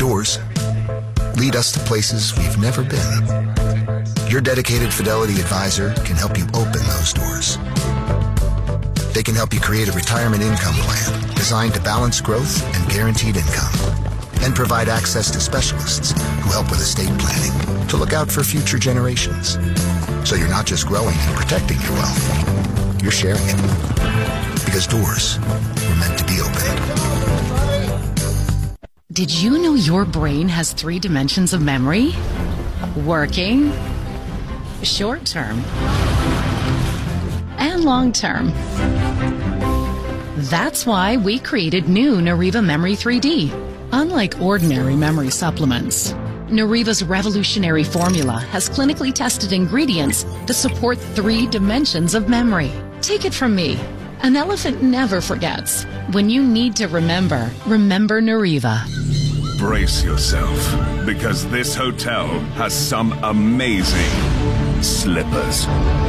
Doors lead us to places we've never been. Your dedicated Fidelity advisor can help you open those doors. They can help you create a retirement income plan designed to balance growth and guaranteed income, and provide access to specialists who help with estate planning to look out for future generations. So you're not just growing and protecting your wealth, you're sharing it. Because doors were meant to be opened. Did you know your brain has 3 dimensions of memory? Working, short term, and long term. That's why we created new Nariva Memory 3D. Unlike ordinary memory supplements, Nariva's revolutionary formula has clinically tested ingredients that support 3 dimensions of memory. Take it from me. An elephant never forgets. When you need to remember, remember Nariva. Brace yourself, because this hotel has some amazing slippers.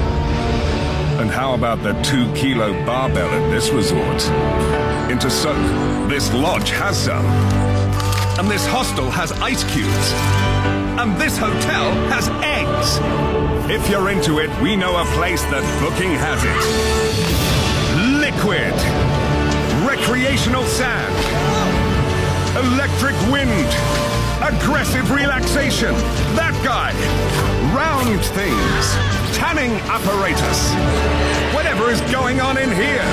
And how about the 2-kilo barbell at this resort? Into soak, this lodge has some. And this hostel has ice cubes. And this hotel has eggs. If you're into it, we know a place that Booking has it. Liquid. Recreational sand. Electric wind. Aggressive relaxation. That guy. Round things. Tanning apparatus. Whatever is going on in here.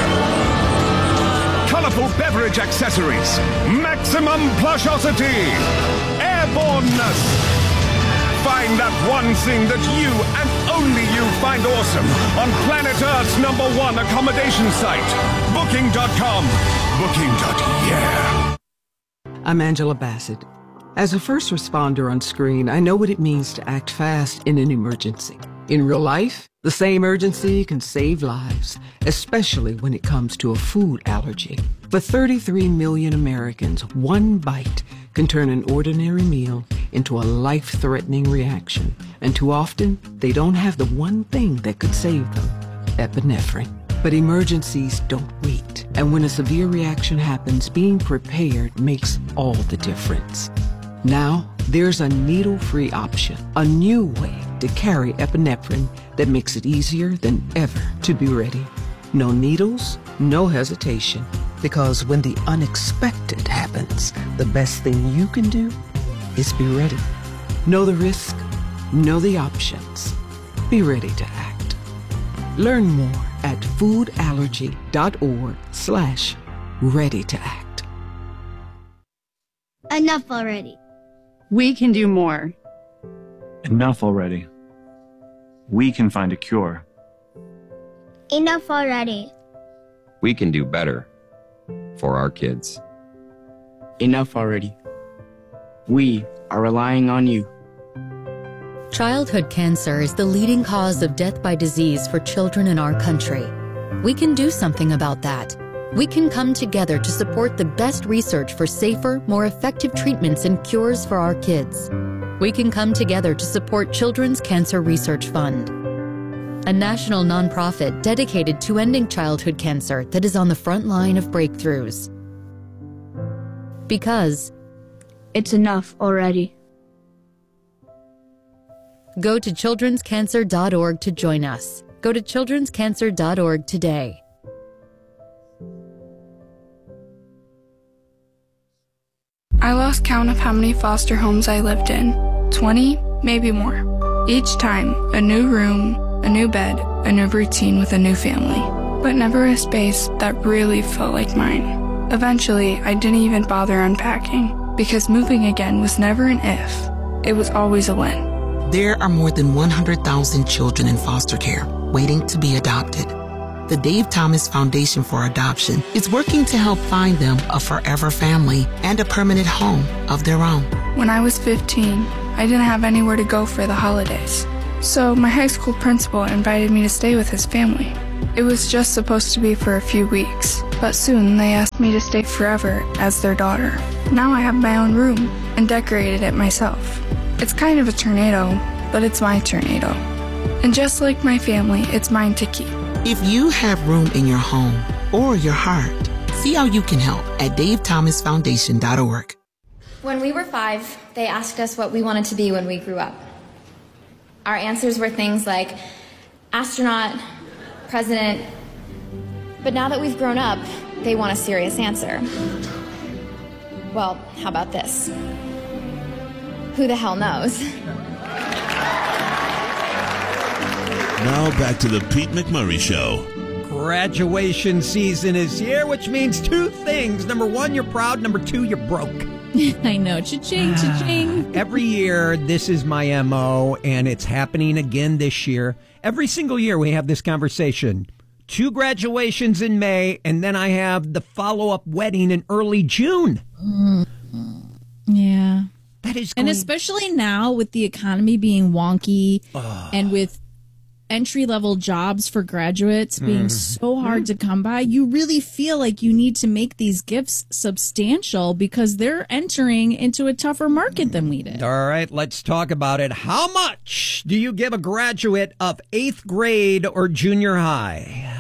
Colorful beverage accessories. Maximum plushosity. Airborneness. Find that one thing that you and only you find awesome on planet Earth's #1 accommodation site. Booking.com. Booking.yeah. I'm Angela Bassett. As a first responder on screen, I know what it means to act fast in an emergency. In real life, the same urgency can save lives, especially when it comes to a food allergy. For 33 million Americans, one bite can turn an ordinary meal into a life-threatening reaction. And too often, they don't have the one thing that could save them, epinephrine. But emergencies don't wait. And when a severe reaction happens, being prepared makes all the difference. Now, there's a needle-free option, a new way to carry epinephrine that makes it easier than ever to be ready. No needles, no hesitation, because when the unexpected happens, the best thing you can do is be ready. Know the risk, know the options. Be ready to act. Learn more at foodallergy.org/ready to act. Enough already. We can do more. Enough already. We can find a cure. Enough already. We can do better for our kids. Enough already. We are relying on you. Childhood cancer is the leading cause of death by disease for children in our country. We can do something about that. We can come together to support the best research for safer, more effective treatments and cures for our kids. We can come together to support Children's Cancer Research Fund, a national nonprofit dedicated to ending childhood cancer that is on the front line of breakthroughs. Because it's enough already. Go to childrenscancer.org to join us. Go to childrenscancer.org today. I lost count of how many foster homes I lived in. 20, maybe more. Each time, a new room, a new bed, a new routine with a new family. But never a space that really felt like mine. Eventually, I didn't even bother unpacking, because moving again was never an if. It was always a when. There are more than 100,000 children in foster care waiting to be adopted. The Dave Thomas Foundation for Adoption is working to help find them a forever family and a permanent home of their own. When I was 15, I didn't have anywhere to go for the holidays. So my high school principal invited me to stay with his family. It was just supposed to be for a few weeks, but soon they asked me to stay forever as their daughter. Now I have my own room and decorated it myself. It's kind of a tornado, but it's my tornado. And just like my family, it's mine to keep. If you have room in your home or your heart, see how you can help at davethomasfoundation.org. When we were 5, they asked us what we wanted to be when we grew up. Our answers were things like astronaut, president. But now that we've grown up, they want a serious answer. Well, how about this? Who the hell knows? Now back to the Pete McMurray Show. Graduation season is here, which means 2 things. Number 1, you're proud. Number 2, you're broke. I know. Cha-ching, cha-ching. Every year, this is my MO, and it's happening again this year. Every single year, we have this conversation. 2 graduations in May, and then I have the follow-up wedding in early June. Yeah. That is And especially now with the economy being wonky and with entry-level jobs for graduates being so hard to come by, you really feel like you need to make these gifts substantial because they're entering into a tougher market than we did. All right, let's talk about it. How much do you give a graduate of 8th grade or junior high?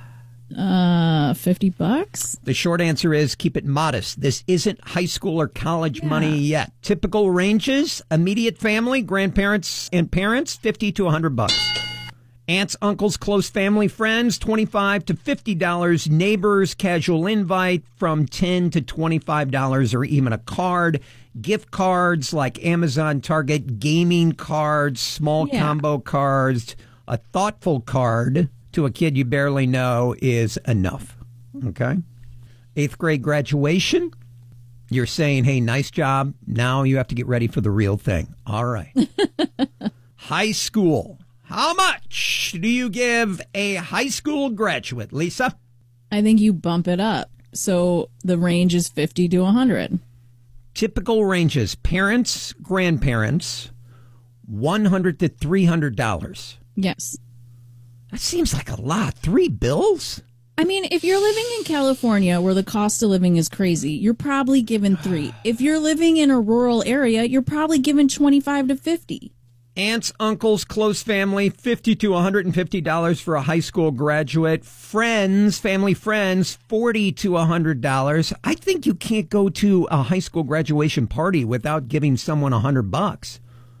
$50. The short answer is keep it modest. This isn't high school or college money yet. Typical ranges: immediate family, grandparents and parents, $50 to $100. Aunts, uncles, close family, friends, $25 to $50. Neighbors, casual invite, from $10 to $25, or even a card. Gift cards like Amazon, Target, gaming cards, small combo cards. A thoughtful card to a kid you barely know is enough. Okay? 8th grade graduation. You're saying, hey, nice job. Now you have to get ready for the real thing. All right. High school. How much do you give a high school graduate, Lisa? I think you bump it up. So the range is 50 to 100. Typical ranges: parents, grandparents, $100 to $300. Yes. That seems like a lot. 3 bills? I mean, if you're living in California where the cost of living is crazy, you're probably given 3. If you're living in a rural area, you're probably given 25 to 50. Aunts, uncles, close family, $50 to $150 for a high school graduate. Friends, family friends, $40 to $100. I think you can't go to a high school graduation party without giving someone $100.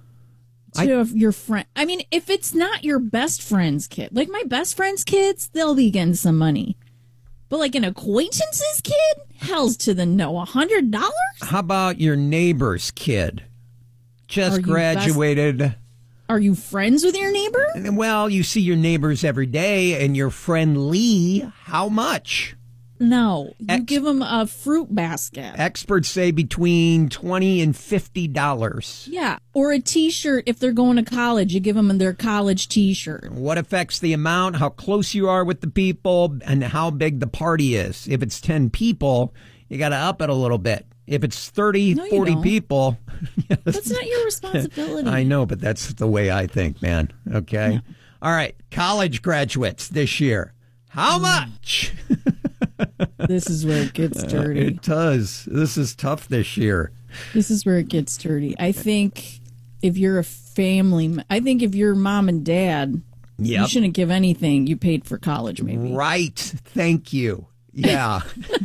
Your friend. I mean, if it's not your best friend's kid, like my best friend's kids, they'll be getting some money. But like an acquaintance's kid, hell's to the no. $100? How about your neighbor's kid? Just graduated. Are you friends with your neighbor? Well, you see your neighbors every day, and your friend Lee, how much? No, you give them a fruit basket. Experts say between $20 and $50. Yeah, or a T-shirt if they're going to college. You give them their college T-shirt. What affects the amount? How close you are with the people, and how big the party is. If it's 10 people, you got to up it a little bit. If it's 30, 40 people... Yes. That's not your responsibility. I know, but that's the way I think, man. Okay? Yeah. All right. College graduates this year. How much? This is where it gets dirty. It does. This is tough this year. This is where it gets dirty. I think if you're a family... I think if you're mom and dad, you shouldn't give anything you paid for college, maybe. Right. Thank you. Yeah.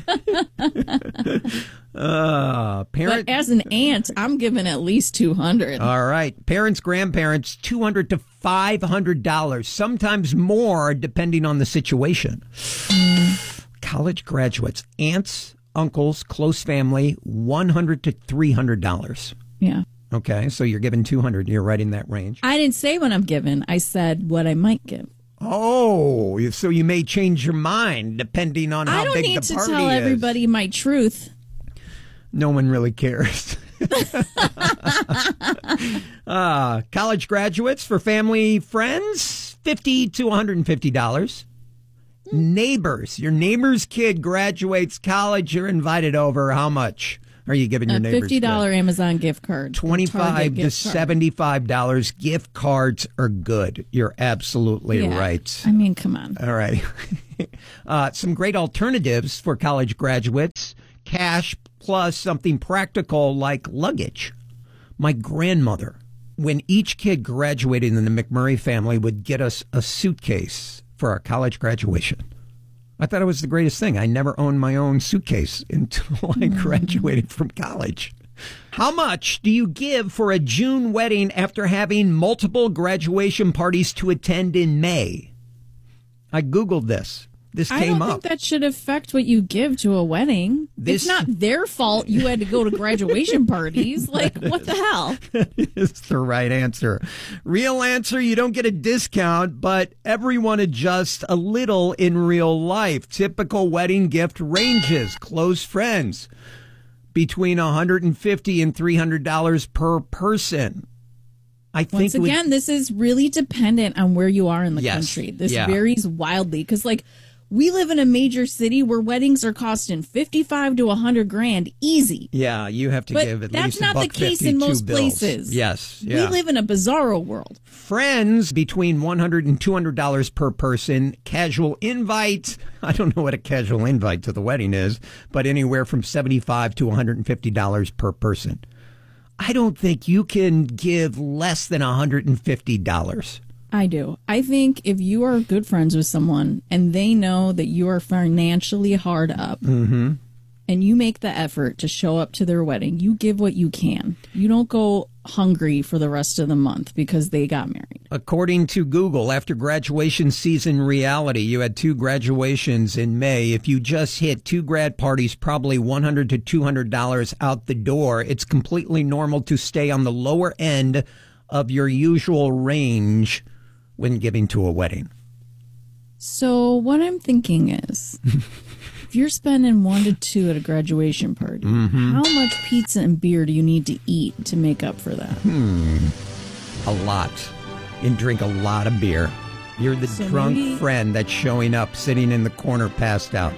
But as an aunt, I'm giving at least $200. All right. Parents, grandparents, $200 to $500, sometimes more depending on the situation. College graduates, aunts, uncles, close family, $100 to $300. Yeah. Okay, so you're giving $200. You're right in that range. I didn't say what I'm giving. I said what I might give. Oh, so you may change your mind depending on how big the party is. I don't need to tell everybody my truth. No one really cares. College graduates for family friends, $50 to $150. Neighbors, your neighbor's kid graduates college, you're invited over. How much are you giving your neighbor's kid? $50 Amazon gift card. $25 to $75. Gift cards are good. You're absolutely right. I mean, come on. All right. Some great alternatives for college graduates. Cash plus something practical like luggage. My grandmother, when each kid graduated in the McMurray family, would get us a suitcase for our college graduation. I thought it was the greatest thing. I never owned my own suitcase until I graduated from college. How much do you give for a June wedding after having multiple graduation parties to attend in May? I Googled this. This came up. I don't think that should affect what you give to a wedding. It's not their fault you had to go to graduation parties. Like, what the hell? It's the right answer. Real answer, you don't get a discount, but everyone adjusts a little in real life. Typical wedding gift ranges. Close friends, between $150 and $300 per person. I think Once again, this is really dependent on where you are in the country. This varies wildly because, like, we live in a major city where weddings are costing $55 to $100,000 easy. Yeah, you have to give at least that's not the case in most places. Yes, we live in a bizarro world. Friends, between $100 and $200 per person. Casual invite, I don't know what a casual invite to the wedding is, but anywhere from $75 to $150 per person. I don't think you can give less than $150. I do. I think if you are good friends with someone and they know that you are financially hard up and you make the effort to show up to their wedding, you give what you can. You don't go hungry for the rest of the month because they got married. According to Google, after graduation season reality, you had 2 graduations in May. If you just hit 2 grad parties, probably $100 to $200 out the door. It's completely normal to stay on the lower end of your usual range when giving to a wedding. So what I'm thinking is, if you're spending $1 to $2 at a graduation party, how much pizza and beer do you need to eat to make up for that? A lot. And drink a lot of beer. You're the drunk friend that's showing up, sitting in the corner, passed out.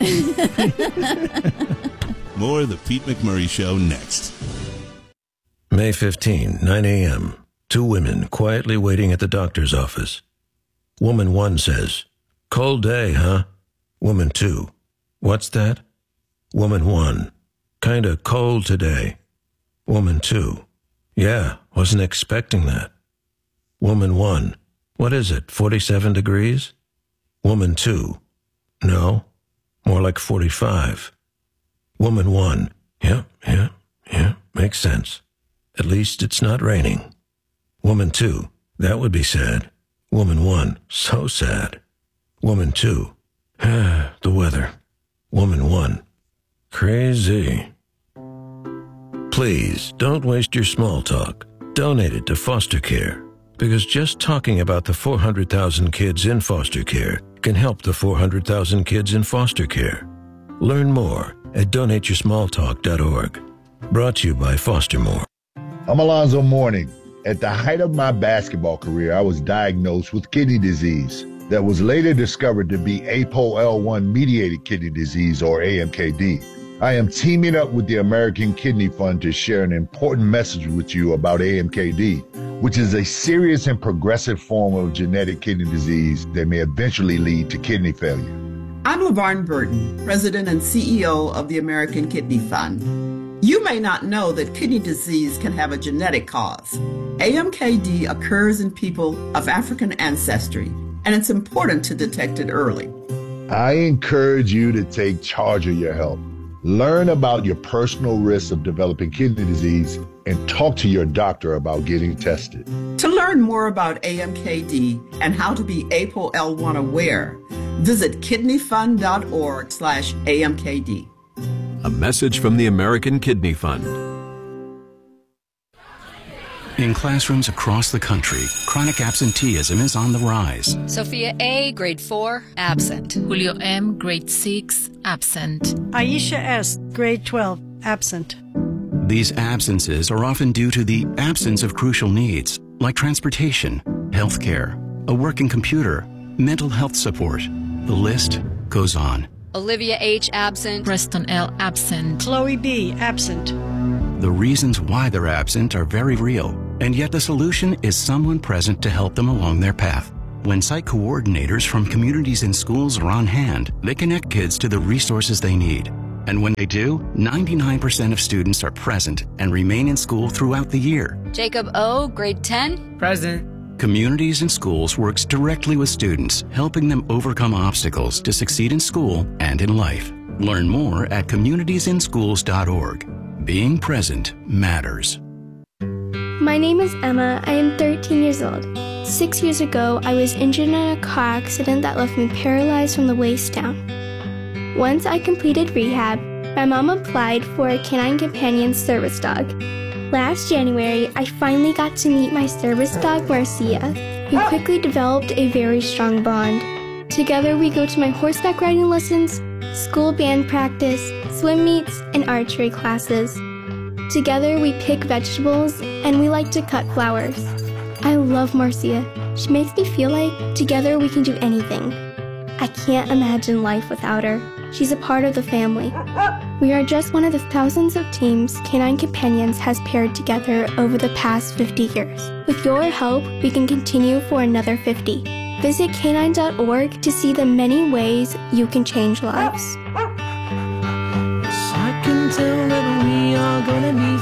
More of the Pete McMurray Show next. May 15, 9 a.m. 2 women quietly waiting at the doctor's office. Woman 1 says, "Cold day, huh?" Woman 2, "What's that?" Woman 1, "Kinda cold today." Woman 2, "Yeah, wasn't expecting that." Woman 1, "What is it, 47 degrees?" Woman 2, "No, more like 45. Woman 1, yeah, makes sense. At least it's not raining." Woman 2, "That would be sad." Woman 1, "So sad." Woman 2, "The weather." Woman 1, "Crazy." Please don't waste your small talk. Donate it to foster care, because just talking about the 400,000 kids in foster care can help the 400,000 kids in foster care. Learn more at donateyoursmalltalk.org. Brought to you by Foster More. I'm Alonzo Mourning. At the height of my basketball career, I was diagnosed with kidney disease that was later discovered to be APOL1-mediated kidney disease, or AMKD. I am teaming up with the American Kidney Fund to share an important message with you about AMKD, which is a serious and progressive form of genetic kidney disease that may eventually lead to kidney failure. I'm LaVarn Burton, President and CEO of the American Kidney Fund. You may not know that kidney disease can have a genetic cause. AMKD occurs in people of African ancestry, and it's important to detect it early. I encourage you to take charge of your health. Learn about your personal risks of developing kidney disease and talk to your doctor about getting tested. To learn more about AMKD and how to be APOL1 aware, visit kidneyfund.org/AMKD. A message from the American Kidney Fund. In classrooms across the country, chronic absenteeism is on the rise. Sophia A., grade 4, absent. Julio M., grade 6, absent. Aisha S., grade 12, absent. These absences are often due to the absence of crucial needs, like transportation, health care, a working computer, mental health support. The list goes on. Olivia H., absent. Preston L., absent. Chloe B., absent. The reasons why they're absent are very real, and yet the solution is someone present to help them along their path. When site coordinators from communities and schools are on hand, they connect kids to the resources they need. And when they do, 99% of students are present and remain in school throughout the year. Jacob O., grade 10. Present. Communities and Schools works directly with students, helping them overcome obstacles to succeed in school and in life. Learn more at communitiesinschools.org. Being present matters. My name is Emma. I am 13 years old. 6 years ago, I was injured in a car accident that left me paralyzed from the waist down. Once I completed rehab, my mom applied for a Canine Companion service dog. Last January, I finally got to meet my service dog, Marcia. We quickly developed a very strong bond. Together, we go to my horseback riding lessons, school band practice, swim meets, and archery classes. Together, we pick vegetables, and we like to cut flowers. I love Marcia. She makes me feel like together we can do anything. I can't imagine life without her. She's a part of the family. We are just one of the thousands of teams Canine Companions has paired together over the past 50 years. With your help, we can continue for another 50. Visit canine.org to see the many ways you can change lives. I can tell that we are gonna be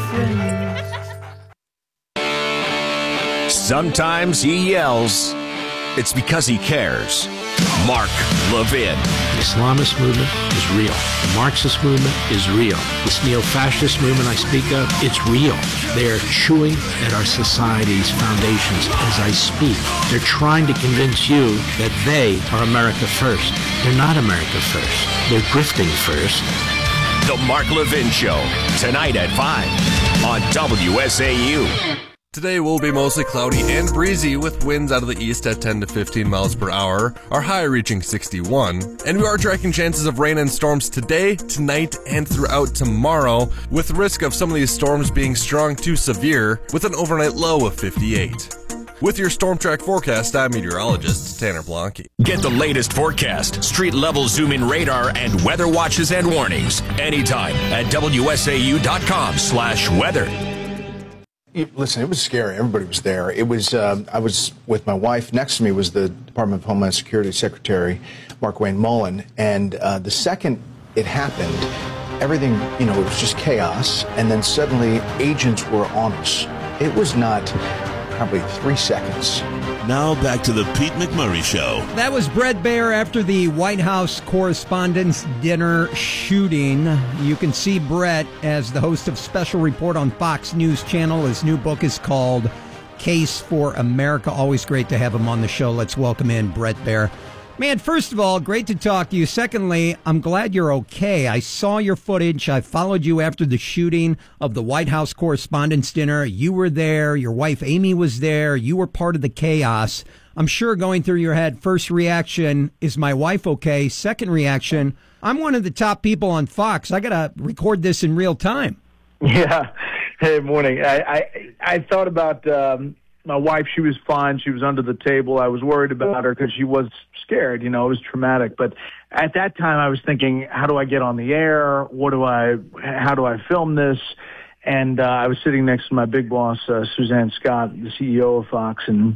friends. Sometimes he yells. It's because he cares. Mark Levin. The Islamist movement is real. The Marxist movement is real. This neo-fascist movement I speak of, it's real. They're chewing at our society's foundations as I speak. They're trying to convince you that they are America first. They're not America first. They're grifting first. The Mark Levin Show, tonight at 5 on WSAU. Today will be mostly cloudy and breezy with winds out of the east at 10 to 15 miles per hour, our high reaching 61. And we are tracking chances of rain and storms today, tonight, and throughout tomorrow, with risk of some of these storms being strong to severe, with an overnight low of 58. With your Storm Track forecast, I'm meteorologist Tanner Blanke. Get the latest forecast, street-level zoom-in radar, and weather watches and warnings anytime at WSAU.com/weather. Listen, it was scary. Everybody was there. It was. I was with my wife. Next to me was the Department of Homeland Security Secretary, Markwayne Mullin. And the second it happened, everything, it was just chaos. And then suddenly agents were on us. It was not probably 3 seconds. Now back to the Pete McMurray Show. That was Bret Baier after the White House Correspondents' Dinner shooting. You can see Bret as the host of Special Report on Fox News Channel. His new book is called Case for America. Always great to have him on the show. Let's welcome in Bret Baier. Man, first of all, great to talk to you. Secondly, I'm glad you're okay. I saw your footage. I followed you after the shooting of the White House Correspondents' Dinner. You were there. Your wife, Amy, was there. You were part of the chaos. I'm sure going through your head, first reaction, is my wife okay? Second reaction, I'm one of the top people on Fox. I got to record this in real time. Yeah. Hey, morning. I thought about my wife. She was fine. She was under the table. I was worried about her because she was scared. It was traumatic. But at that time, I was thinking, how do I get on the air? How do I film this? And I was sitting next to my big boss, Suzanne Scott, the CEO of Fox, and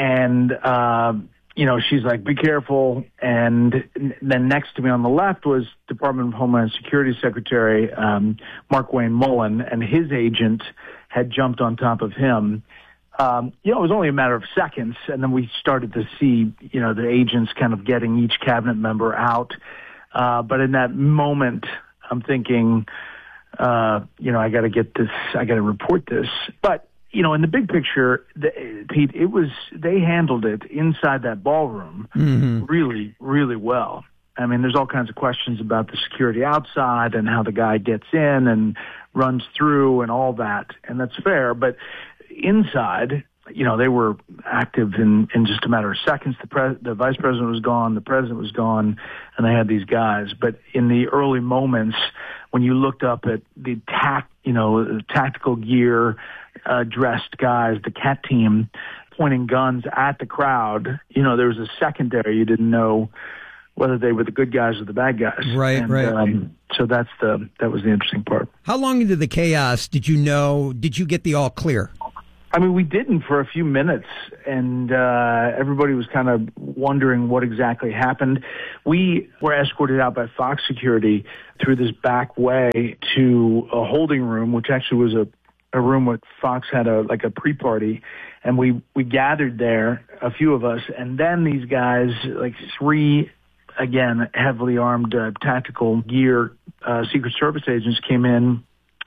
she's like, be careful. And then next to me on the left was Department of Homeland Security Secretary Markwayne Mullin, and his agent had jumped on top of him. It was only a matter of seconds, and then we started to see, the agents kind of getting each cabinet member out. But in that moment, I'm thinking, I got to get this, I got to report this. But, in the big picture, Pete, they handled it inside that ballroom really, really well. I mean, there's all kinds of questions about the security outside and how the guy gets in and runs through and all that, and that's fair. But inside, they were active in just a matter of seconds. The vice president was gone, the president was gone, and they had these guys. But in the early moments, when you looked up at the tactical gear, dressed guys, the CAT team, pointing guns at the crowd, there was a second there. You didn't know whether they were the good guys or the bad guys. Right. So that was the interesting part. How long into the chaos did you get the all clear? I mean, we didn't for a few minutes, and everybody was kind of wondering what exactly happened. We were escorted out by Fox security through this back way to a holding room, which actually was a room where Fox had a pre-party, and we gathered there, a few of us, and then these guys, like 3, again, heavily armed tactical gear Secret Service agents came in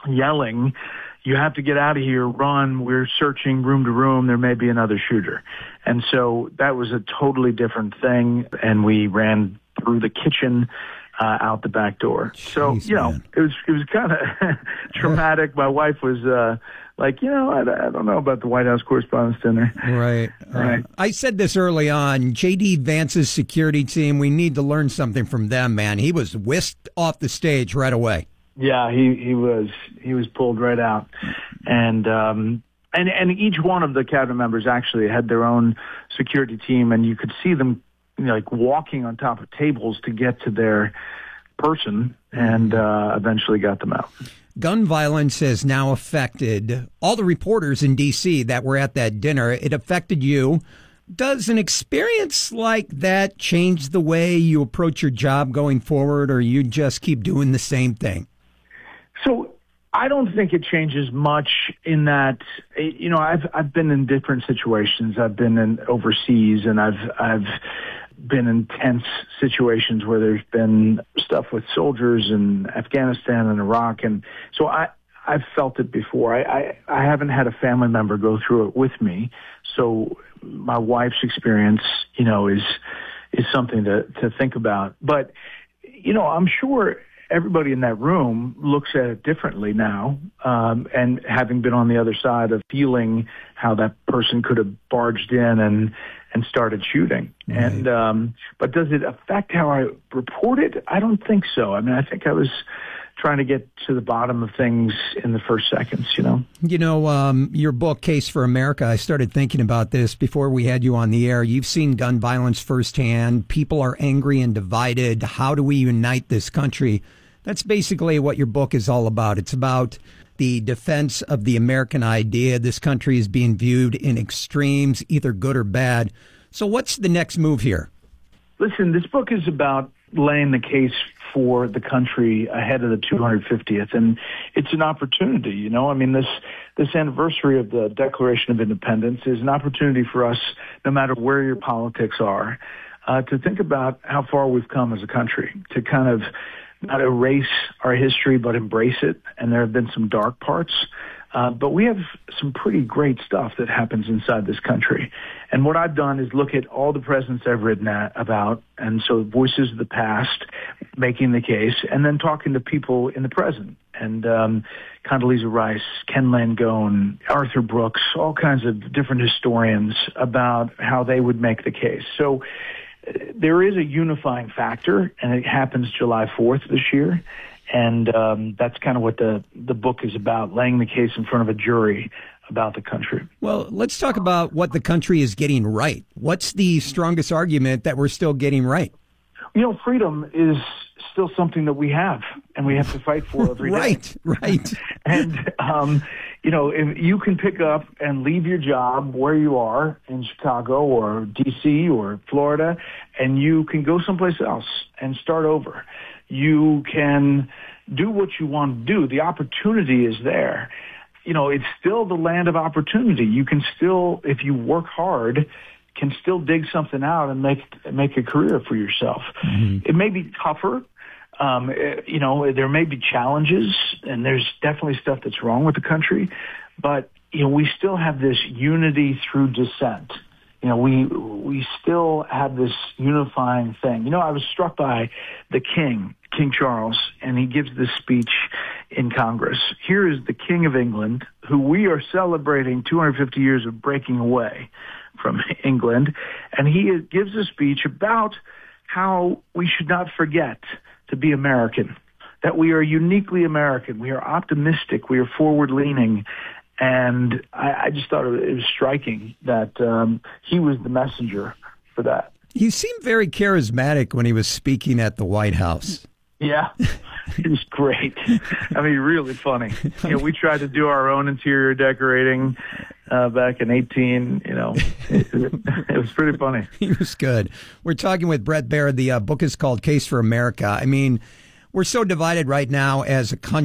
yelling, "You have to get out of here, run, we're searching room to room, there may be another shooter." And so that was a totally different thing, and we ran through the kitchen out the back door. So, you know, it was kind of traumatic. My wife was like, you know, I don't know about the White House Correspondents' Dinner. Right. I said this early on, J.D. Vance's security team, we need to learn something from them, man. He was whisked off the stage right away. Yeah, he was pulled right out. And each one of the cabinet members actually had their own security team, and you could see them, you know, like walking on top of tables to get to their person, and eventually got them out. Gun violence has now affected all the reporters in D.C. that were at that dinner. It affected you. Does an experience like that change the way you approach your job going forward, or you just keep doing the same thing? So I don't think it changes much in that, you know, I've been in different situations. I've been in overseas, and I've been in tense situations where there's been stuff with soldiers in Afghanistan and Iraq. And so I've felt it before. I haven't had a family member go through it with me. So my wife's experience, you know, is something to think about. But, you know, I'm sure everybody in that room looks at it differently now, and having been on the other side of feeling how that person could have barged in and started shooting. Right. And but does it affect how I report it? I don't think so. I mean, I think I was trying to get to the bottom of things in the first seconds, you know? You know, your book, Case for America, I started thinking about this before we had you on the air. You've seen gun violence firsthand. People are angry and divided. How do we unite this country? That's basically what your book is all about. It's about the defense of the American idea. This country is being viewed in extremes, either good or bad. So what's the next move here? Listen, this book is about laying the case for the country ahead of the 250th, and it's an opportunity, you know? I mean, this anniversary of the Declaration of Independence is an opportunity for us, no matter where your politics are, to think about how far we've come as a country, to kind of not erase our history, but embrace it. And there have been some dark parts, but we have some pretty great stuff that happens inside this country. And what I've done is look at all the presidents I've written about, and so voices of the past, making the case, and then talking to people in the present. And Condoleezza Rice, Ken Langone, Arthur Brooks, all kinds of different historians about how they would make the case. So there is a unifying factor, and it happens July 4th this year. And that's kind of what the book is about, laying the case in front of a jury about the country. Well, let's talk about what the country is getting right. What's the strongest argument that we're still getting right? You know, freedom is still something that we have, and we have to fight for every day. Right. And, you know, if you can pick up and leave your job where you are in Chicago or D.C. or Florida, and you can go someplace else and start over. You can do what you want to do. The opportunity is there. You know, it's still the land of opportunity. You can still, if you work hard, can still dig something out and make a career for yourself. Mm-hmm. It may be tougher. You know, there may be challenges, and there's definitely stuff that's wrong with the country, but, you know, we still have this unity through dissent. You know, we still have this unifying thing. You know, I was struck by the King Charles, and he gives this speech in Congress. Here is the King of England, who we are celebrating 250 years of breaking away from England, and he gives a speech about how we should not forget to be American, that we are uniquely American. We are optimistic. We are forward-leaning. And I just thought it was striking that he was the messenger for that. He seemed very charismatic when he was speaking at the White House. Yeah, it was great. I mean, really funny. You know, we tried to do our own interior decorating back in 2018. You know, it was pretty funny. He was good. We're talking with Bret Baier. The book is called Case for America. I mean, we're so divided right now as a country.